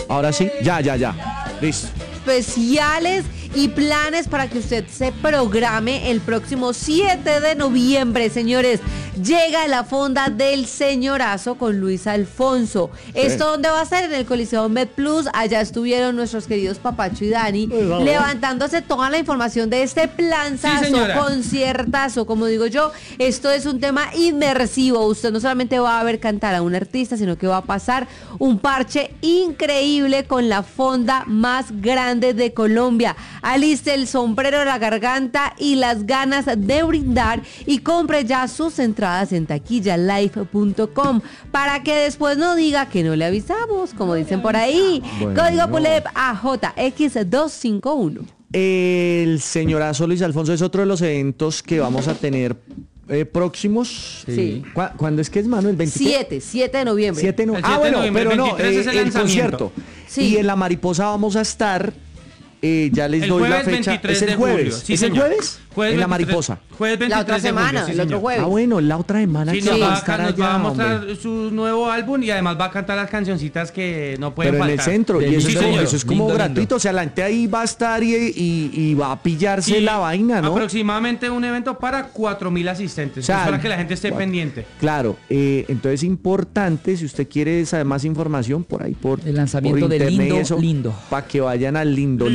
Ahora sí, ya. Listo. Especiales y planes para que usted se programe el próximo 7 de noviembre, señores. Llega la fonda del señorazo con Luis Alfonso. Sí. ¿Esto dónde va a ser? En el Coliseo MedPlus. Allá estuvieron nuestros queridos Papacho y Dani levantándose toda la información de este planzazo, conciertazo. Como digo yo, esto es un tema inmersivo. Usted no solamente va a ver cantar a un artista, sino que va a pasar un parche increíble con la fonda más grande de Colombia. Aliste el sombrero a la garganta y las ganas de brindar y compre ya sus entradas en taquillalife.com para que después no diga que no le avisamos, como dicen por ahí. Bueno. Código PULEP AJX251. El señorazo Luis Alfonso es otro de los eventos que vamos a tener próximos. Sí. ¿Cuándo es que es, Manu? El 27. 7 de noviembre. 7 de noviembre. Bueno, pero no, el concierto. Sí. Y en La Mariposa vamos a estar. Ya les doy la fecha. ¿Es el jueves? Sí, ¿Es el jueves? En La Mariposa. Jueves 23 la otra semana, de julio, el otro jueves. Bueno, la otra semana. Sí, nos va a mostrar su nuevo álbum y además va a cantar las cancioncitas que no pueden faltar. Pero en el centro, y eso es como lindo, gratuito. O sea, la gente ahí va a estar y va a pillarse la vaina, ¿no? Aproximadamente un evento para 4,000 asistentes. O sea, para que la gente esté pendiente. Claro, entonces importante, si usted quiere saber más información, por ahí por el lanzamiento de Lindo. Para que vayan al Lindo.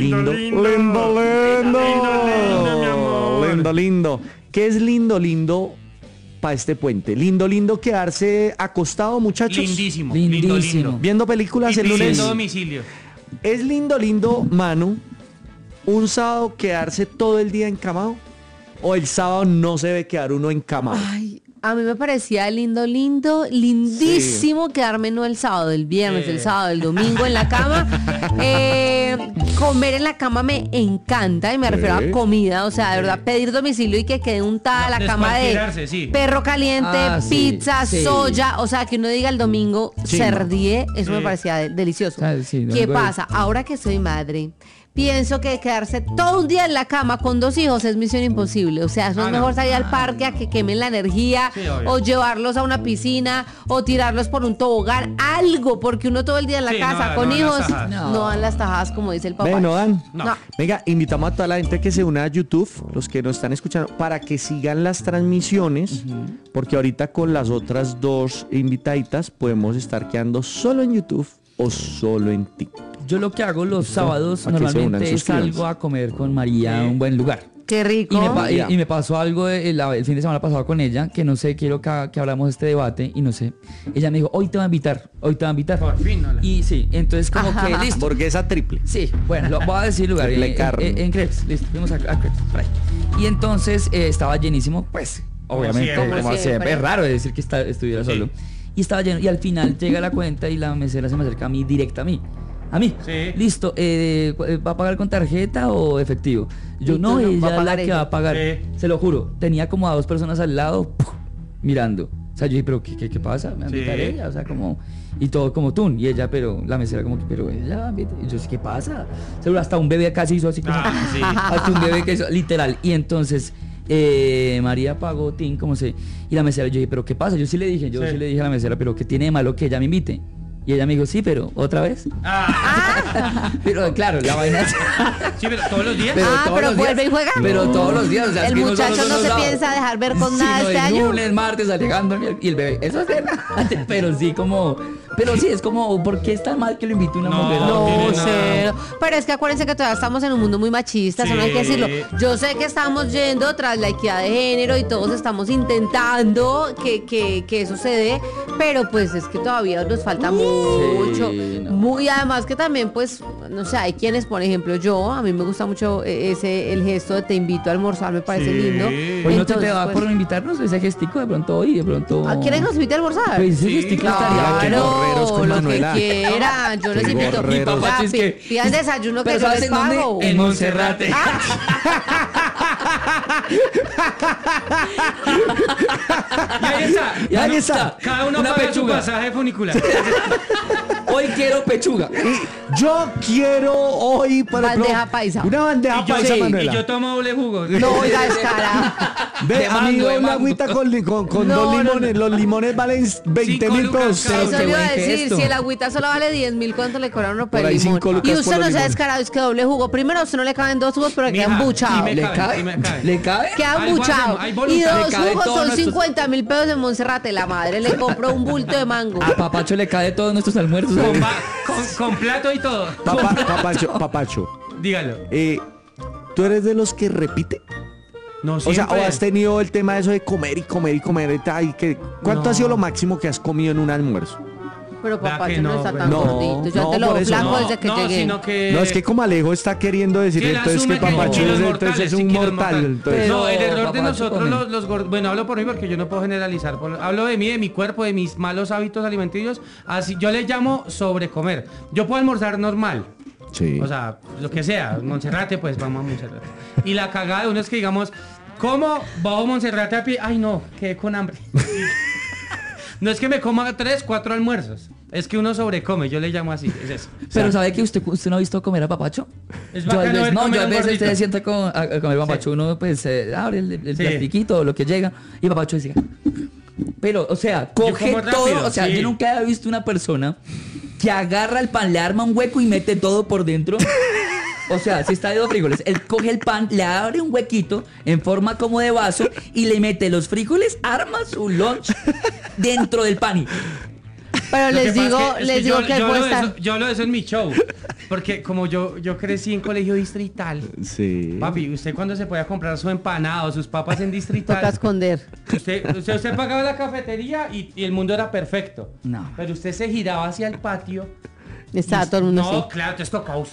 ¿Qué es lindo para este puente? Lindo quedarse acostado, muchachos. Lindísimo. Viendo películas el lunes. Domicilio. Es lindo, Manu, un sábado quedarse todo el día encamado, o el sábado no se debe quedar uno encamado. Ay, a mí me parecía lindísimo quedarme no el sábado, el viernes, el sábado, el domingo en la cama. Comer en la cama me encanta y me refiero a comida, o sea, de verdad, pedir domicilio y que quede untada la cama de perro caliente, pizza, soya, o sea, que uno diga el domingo serdie, eso me parecía delicioso. ¿Qué pasa? Ahora que soy madre, pienso que quedarse todo un día en la cama con 2 hijos es misión imposible. O sea, eso es mejor salir al parque a que quemen la energía, o llevarlos a una piscina, o tirarlos por un tobogán, algo, porque uno todo el día en la casa con hijos no dan las tajadas, como dice el papá. No dan. No. Venga, invitamos a toda la gente que se una a YouTube, los que nos están escuchando, para que sigan las transmisiones, porque ahorita con las otras 2 invitaditas podemos estar quedando solo en YouTube o solo en TikTok. Yo lo que hago los sábados normalmente es salgo a comer con María a un buen lugar. Qué rico. Y me pasó algo el fin de semana pasado con ella, que no sé, quiero que hablamos de este debate y no sé. Ella me dijo, hoy te va a invitar. Por fin. Y sí, entonces como que listo. Hamburguesa triple. Sí, bueno, lo voy a decir lugar. En Crepes, listo, fuimos a Crepes, por ahí. Y entonces estaba llenísimo, pues, obviamente, como siempre. Es raro decir que estuviera solo. Y estaba lleno, y al final llega la cuenta y la mesera se me acerca a mí, directa a mí. Sí. Listo, ¿va a pagar con tarjeta o efectivo? Yo no, ella es la que va a pagar. Se lo juro, tenía como a 2 personas al lado mirando. O sea, yo dije, pero ¿qué pasa? Me va a invitar ella, o sea, como... Y todo como tú, y ella, pero la mesera como que, pero ella, y yo sé, ¿qué pasa? Seguro hasta un bebé casi hizo así como... Hasta un bebé que hizo, literal. Y entonces... María pagó, como se... Y la mesera, yo dije, ¿pero qué pasa? Yo sí le dije a la mesera, ¿pero qué tiene de malo que ella me invite? Y ella me dijo, sí, pero ¿otra vez? Pero claro, la vaina es... Sí, pero todos los días. Pero vuelve y juega. Pero todos los días, o sea, el muchacho no se piensa dejar ver con nada este año. Lunes, martes, alegando, y el bebé, eso es verdad. Pero sí, como... Pero sí, es como, ¿por qué es tan mal que lo invite una mujer? No sé. Pero es que acuérdense que todavía estamos en un mundo muy machista, eso no hay que decirlo. Yo sé que estamos yendo tras la equidad de género y todos estamos intentando que eso se dé, pero pues es que todavía nos falta mucho. Muy, además que también, pues, no sé, hay quienes, por ejemplo, a mí me gusta mucho el gesto de te invito a almorzar, me parece lindo. Pues no te va por invitarnos, ese gestico de pronto hoy, de pronto... ¿A quién nos invita a almorzar? Pues ese gestico estaría... Con lo Manuela. Que quieran, yo les invito. Pidan desayuno que yo les pago. En Monserrate. Y ahí está. Cada uno paga su pasaje funicular. Hoy quiero pechuga. Y yo quiero hoy, por ejemplo, bandeja paisa. Una bandeja paisa, Manuela. Y yo tomo doble jugo. No, oiga, descarada. Ve, amigo, una agüita con dos limones. Los limones valen 20.000 pesos. Eso le iba a decir, esto. si el agüita solo vale 10.000, ¿cuánto le cobran uno por Por el ahí limón? 5 lucas Y usted por no los se ha limones. descarado, es que doble jugo. Primero, a usted no le caben 2 jugos, pero Mija, queda embuchado. y ¿Le cabe? ¿Le cabe? Queda Algo embuchado. hay Y voluntad. 2 Le cabe jugos todo son nuestros- 50.000 pesos en Monserrate. La madre le compró un bulto de mango. A Papacho le cae todos nuestros almuerzos. Con plato y todo. Papacho, Dígalo. ¿tú eres de los que repite? No, O sea, siempre. ¿o has tenido el tema de eso de comer y comer y comer y tal? ¿Cuánto ha sido lo máximo que has comido en un almuerzo? Pero Vea papá, que no no, está güey. tan No, gordito. Yo no, te lo por veo eso flaco no. desde que llegué. Sino que... No, es que como Alejo está queriendo decir Sí, él entonces que asume que Papacho kilos es, mortales, entonces es sí, un kilos mortal. mortales. Entonces, No, el error de Papacho nosotros come. los gordos... Bueno, hablo por mí porque yo no puedo generalizar. Hablo de mí, de mi cuerpo, de mis malos hábitos alimenticios. Así, yo le llamo sobrecomer. Yo puedo almorzar normal. sí. O sea, lo que sea. Monserrate, pues vamos a Monserrate. Y la cagada de uno es que digamos... ¿Cómo bajo Monserrate a pie? Ay, no, quedé con hambre. No es que me coma 3, 4 almuerzos. Es que uno sobrecome, yo le llamo así, es eso. Pero ¿sabe que usted no ha visto comer a Papacho? Es Yo a bacano veces, ver no, comer yo a a un veces gordito. usted sienta a comer Papacho, Sí. uno pues abre el Sí. plastiquito o lo que llega y Papacho decía, pero, o sea, coge como todo, rápido, o sea, sí. yo nunca había visto una persona que agarra el pan, le arma un hueco y mete todo por dentro. O sea, si está de 2 frijoles, él coge el pan, le abre un huequito en forma como de vaso y le mete los frijoles, arma su lunch dentro del pan. Pero Lo les que digo, pasa es les digo que yo puede hablo de estar. eso- yo hablo de eso en mi show. Porque como yo crecí en colegio distrital. Sí. Papi, usted cuando se podía comprar su empanado, sus papas en Toca distrital. esconder. Usted pagaba la cafetería y el mundo era perfecto. No. Pero usted se giraba hacia el patio. Estaba todo el mundo No, así. claro, te tocaba.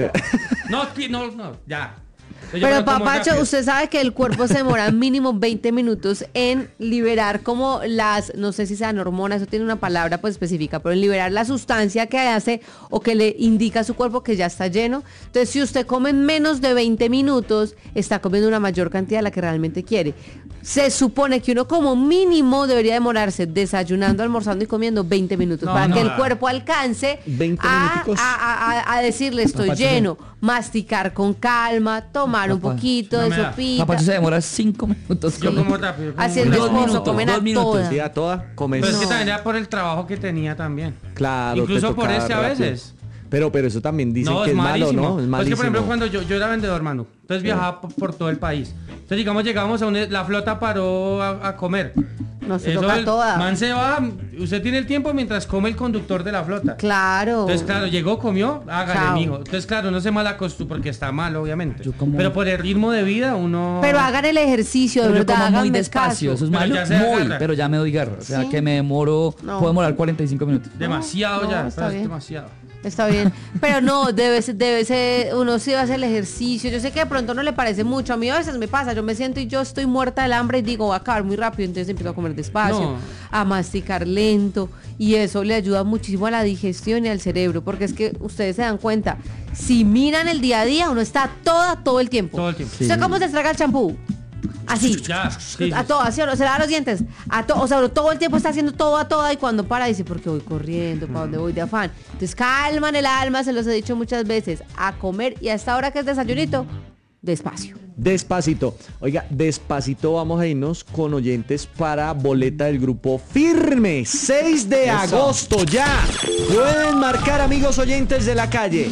No, ya. Yo Pero me como Papacho, rápido. usted sabe que el cuerpo se demora mínimo 20 minutos en liberar como las, no sé si sean hormonas, eso tiene una palabra pues específica, pero en liberar la sustancia que hace o que le indica a su cuerpo que ya está lleno. Entonces, si usted come en menos de 20 minutos, está comiendo una mayor cantidad de la que realmente quiere. Se supone que uno como mínimo debería demorarse desayunando, almorzando y comiendo 20 minutos No, para no, que el no. cuerpo alcance 20 a, minuticos. a decirle estoy Papacho, lleno, masticar con calma, tomar un Papá, poquito no de me da. sopita. Papacho se demora 5 minutos. Yo comiendo. como rápido. Así es mi Dos esposo, minutos, comen a 2 minutos. toda. Sí, a toda comes. Pero es que No. también era por el trabajo que tenía también. Claro. Incluso te por tocaba ese a rápido. veces. Pero eso también dicen No, que es es malo, malísimo. ¿no? Es Pues malísimo. que, por ejemplo, cuando yo era vendedor, Manu, entonces viajaba por todo el país. Entonces, digamos, llegamos a la flota paró a comer. No se Eso toca el toda. Man se va, usted tiene el tiempo mientras come el conductor de la flota. Claro. Entonces, claro, llegó, comió, hágale, Chao. mijo. Entonces, claro, no se malacostumbra porque está mal, obviamente. Yo como- Pero por el ritmo de vida, uno... Pero hagan el ejercicio, de Pero yo verdad, como muy háganme despacio, caso. eso es Pero malo. ya se Muy, agarra. pero ya me doy garra. O sea, Sí. que me demoro, No. puedo demorar 45 minutos. Demasiado No, ya, está pero es bien. demasiado. Está bien. Pero no, debe ser, uno sí va a hacer el ejercicio. Yo sé que de pronto no le parece mucho. A mí a veces me pasa, yo me siento y yo estoy muerta del hambre y digo, va a acabar muy rápido. Entonces empiezo a comer despacio, No. a masticar lento. Y eso le ayuda muchísimo a la digestión y al cerebro. Porque es que ustedes se dan cuenta, si miran el día a día, uno está todo el tiempo. Todo el tiempo. ¿Usted cómo se traga el champú? Así. Ya, sí, A sí. todas, ¿sí o no? Se lava los dientes. O sea, todo el tiempo está haciendo todo a toda y cuando para dice, porque voy corriendo, para dónde voy de afán. Entonces calman el alma, se los he dicho muchas veces, a comer y a esta hora que es desayunito, despacio. Despacito. Oiga, despacito vamos a irnos con oyentes para boleta del grupo Firme. 6 de agosto ya. Pueden marcar, amigos oyentes de la calle.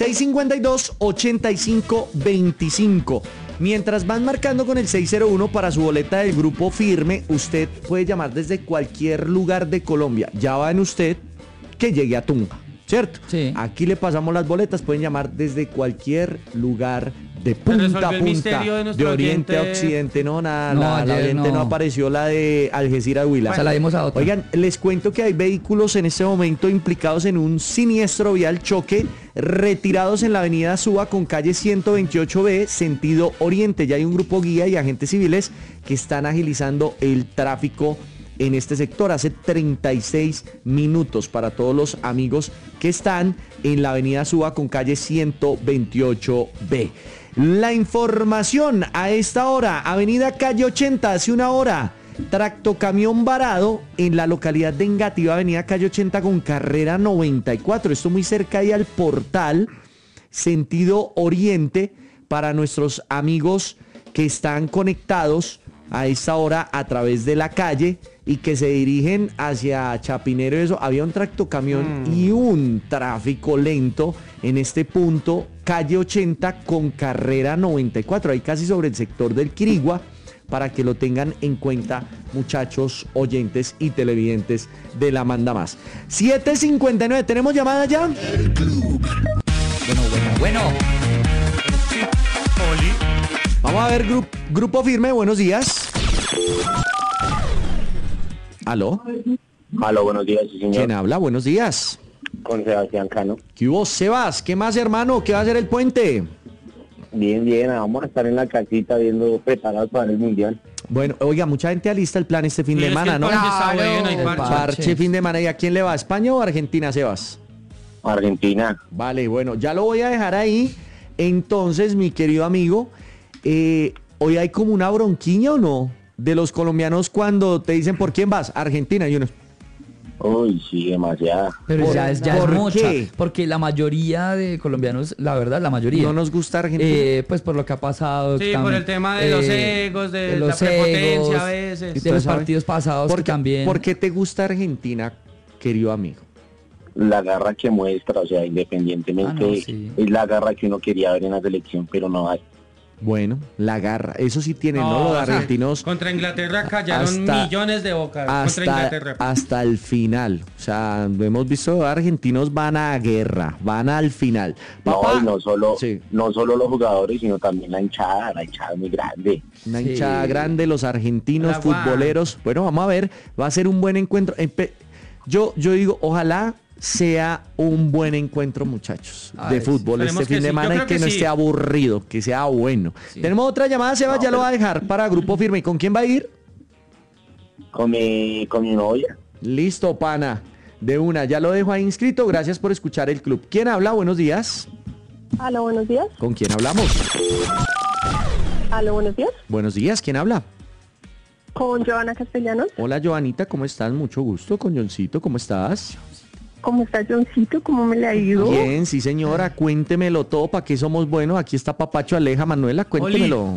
652-8525. Mientras van marcando con el 601 para su boleta del grupo Firme, usted puede llamar desde cualquier lugar de Colombia. Ya va en usted que llegue a Tunja, ¿cierto? Sí. Aquí le pasamos las boletas, pueden llamar desde cualquier lugar de punta a resolvió el punta, misterio de de nuestro oriente a oyente. occidente, no, nada, No, la ayer oyente no no. apareció, la de Algeciras Huila. Se la dimos a otra. Oigan, les cuento que hay vehículos en este momento implicados en un siniestro vial choque, retirados en la avenida Suba con calle 128B, sentido oriente. Ya hay un grupo guía y agentes civiles que están agilizando el tráfico en este sector. Hace 36 minutos para todos los amigos que están en la avenida Suba con calle 128B. La información a esta hora, Avenida Calle 80, hace una hora, tractocamión varado en la localidad de Engativá, Avenida Calle 80 con carrera 94. Esto muy cerca ahí al portal, sentido oriente, para nuestros amigos que están conectados a esta hora a través de la calle y que se dirigen hacia Chapinero. Eso, había un tractocamión y un tráfico lento en este punto, calle 80 con carrera 94, ahí casi sobre el sector del Quirigua, para que lo tengan en cuenta, muchachos, oyentes y televidentes de La Manda Más. 7:59, ¿tenemos llamada ya? Bueno. Vamos a ver, Grupo Firme, buenos días. ¿Aló? Aló, buenos días, sí, señor. ¿Quién habla? Buenos días. Con Sebastián Cano. ¿Qué hubo, Sebas? ¿Qué más, hermano? ¿Qué va a hacer el puente? Bien, vamos a estar en la casita viendo preparados para el mundial. Bueno, oiga, mucha gente alista el plan este fin de semana, ¿no? Parche fin de semana. ¿Y a quién le va? ¿A España o a Argentina, Sebas? Argentina. Vale, bueno, ya lo voy a dejar ahí. Entonces, mi querido amigo, ¿hoy hay como una bronquiña o no? De los colombianos cuando te dicen ¿por quién vas? Argentina, y uno... Uy, sí, demasiada. Pero ya es mucha, qué? porque la mayoría de colombianos, la verdad, la mayoría. ¿No nos gusta Argentina? Pues por lo que ha pasado. Sí, por el tema de los egos, de la prepotencia a veces. De los partidos pasados también. ¿Por qué te gusta Argentina, querido amigo? La garra que muestra, o sea, independientemente, sí. Es la garra que uno quería ver en la selección, pero no hay. Bueno, la garra, eso sí tienen, ¿no? Los argentinos. Contra Inglaterra callaron millones de bocas. Contra Inglaterra. Hasta el final. O sea, hemos visto argentinos van a guerra, van al final. Papá, no solo los jugadores, sino también la hinchada es muy grande. Una hinchada grande, los argentinos futboleros. Bueno, vamos a ver, va a ser un buen encuentro. Yo digo, ojalá sea un buen encuentro, muchachos, de fútbol este fin de semana y que no esté aburrido, que sea bueno. Sí. Tenemos otra llamada, Sebas, ya lo va a dejar para Grupo Firme. ¿Y con quién va a ir? Con mi novia. Listo, pana. De una, ya lo dejo ahí inscrito. Gracias por escuchar el club. ¿Quién habla? Buenos días. Aló, buenos días. ¿Con quién hablamos? Aló, buenos días. Buenos días, ¿quién habla? Con Joana Castellanos. Hola, Joanita, ¿cómo estás? Mucho gusto. Con Johncito, ¿cómo estás? ¿Cómo está Johncito? ¿Cómo me le ha ido? Bien, sí señora, cuéntemelo todo, ¿para qué somos buenos? Aquí está Papacho, Aleja, Manuela, cuéntemelo.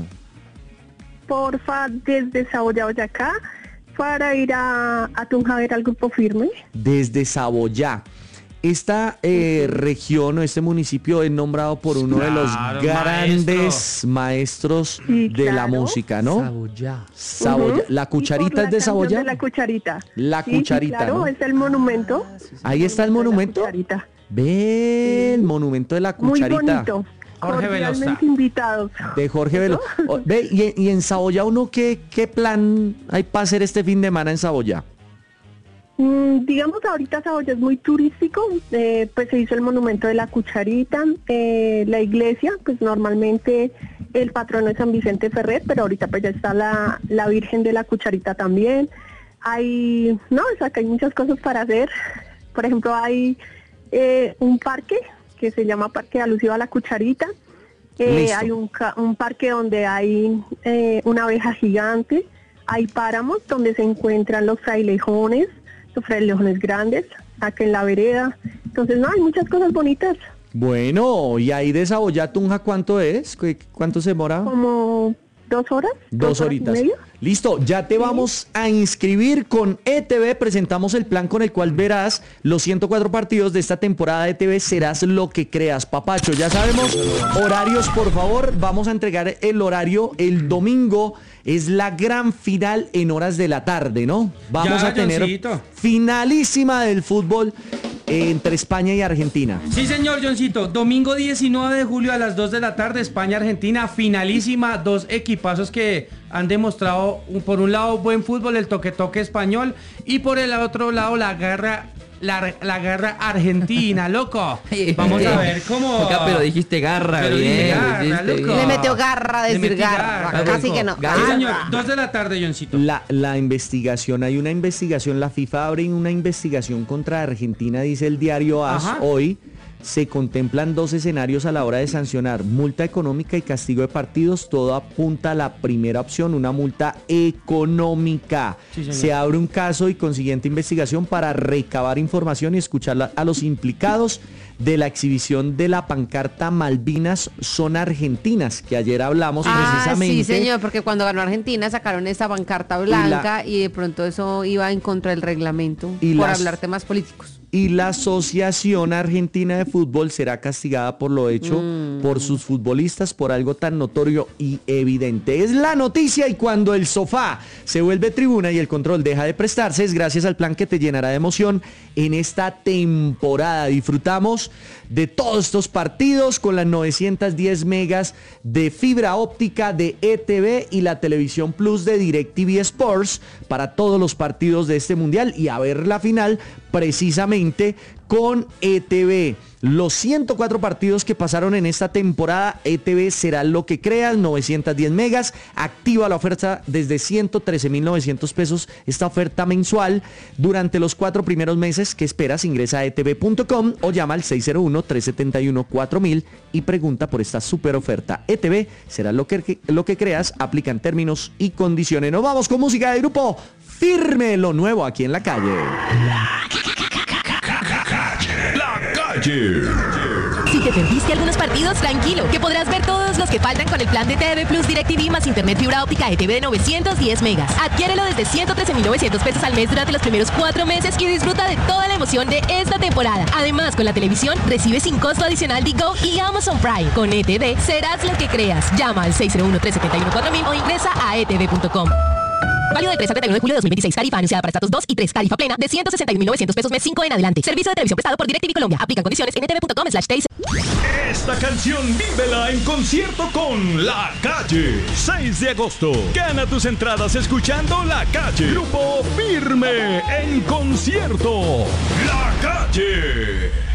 Porfa, desde Saboya, Boyacá, para ir a Tunja a ver al Grupo Firme. Desde Saboya. Esta región o este municipio es nombrado por uno de los grandes maestros de la música, ¿no? Saboya. ¿La cucharita es de Saboya? De la cucharita. La cucharita, claro, ¿no? Es el monumento. Ahí está el monumento. Ve el monumento de la cucharita. Muy bonito. Jorge Velosa. Invitados. De Jorge Velosa. Ve, y en Saboya uno, ¿qué plan hay para hacer este fin de semana en Saboya? Digamos, ahorita Saboya es muy turístico, pues se hizo el monumento de la cucharita, la iglesia, pues normalmente el patrono es San Vicente Ferrer, pero ahorita pues ya está la Virgen de la Cucharita también. Acá hay muchas cosas para hacer. Por ejemplo, hay un parque que se llama Parque Alusivo a la Cucharita. Hay un parque donde hay una abeja gigante, hay páramos donde se encuentran los frailejones grandes, acá en la vereda. Entonces, hay muchas cosas bonitas. Bueno, ¿y ahí de Saboya a Tunja cuánto es? ¿Cuánto se demora? Como 2 horas. 2 horitas. Listo, ya te vamos a inscribir con ETV. Presentamos el plan con el cual verás los 104 partidos de esta temporada de ETV. Serás lo que creas, Papacho. Ya sabemos, horarios, por favor. Vamos a entregar el horario el domingo. Es la gran final en horas de la tarde, ¿no? Vamos a tener finalísima del fútbol entre España y Argentina. Sí, señor Johncito. Domingo 19 de julio a las 2 de la tarde, España-Argentina, finalísima. 2 equipazos que han demostrado, por un lado, buen fútbol, el toque-toque español, y por el otro lado, la garra argentina, loco. Vamos a ver cómo... Acá, pero dijiste garra, pero bien. Loco. Le metió garra a decir garra. Casi que no. Sí, señor. 2 de la tarde, Johncito. La investigación, hay una investigación, la FIFA abre una investigación contra Argentina, dice el diario AS hoy, se contemplan 2 escenarios a la hora de sancionar: multa económica y castigo de partidos. Todo apunta a la primera opción, una multa económica. Sí, se abre un caso y consiguiente investigación para recabar información y escuchar a los implicados de la exhibición de la pancarta Malvinas son argentinas, que ayer hablamos precisamente. Sí, señor, porque cuando ganó Argentina sacaron esa pancarta blanca y de pronto eso iba en contra del reglamento por hablar temas políticos. Y la Asociación Argentina de Fútbol será castigada por lo hecho por sus futbolistas por algo tan notorio y evidente. Es la noticia, y cuando el sofá se vuelve tribuna y el control deja de prestarse, es gracias al plan que te llenará de emoción en esta temporada. Disfrutamos de todos estos partidos con las 910 megas de fibra óptica de ETV y la televisión Plus de DirecTV Sports para todos los partidos de este mundial, y a ver la final precisamente con ETV. Los 104 partidos que pasaron en esta temporada, ETV será lo que creas, 910 megas. Activa la oferta desde 113.900 pesos, esta oferta mensual durante los 4 primeros meses. ¿Qué esperas? Ingresa a etv.com o llama al 601-371-4000 y pregunta por esta super oferta. ETV será lo que creas, aplican términos y condiciones. Nos vamos con música de grupo Firme, lo nuevo aquí en La Calle. Si te perdiste algunos partidos, tranquilo, que podrás ver todos los que faltan con el plan de TV Plus DirecTV más internet fibra óptica ETV de 910 megas. Adquiérelo desde 113.900 pesos al mes durante los primeros 4 meses y disfruta de toda la emoción de esta temporada. Además, con la televisión, recibe sin costo adicional Digo y Amazon Prime. Con ETV, serás lo que creas. Llama al 601-371-4000 o ingresa a etv.com. Válido del 3 al 31 de julio de 2026. Tarifa anunciada para estratos 2 y 3. Tarifa plena de 161.900 pesos mes 5 en adelante. Servicio de televisión prestado por DirecTV Colombia. Aplican condiciones en etv.com/TIC. Esta canción vívela en concierto con La Calle. 6 de agosto. Gana tus entradas escuchando La Calle. Grupo Firme en concierto. La Calle.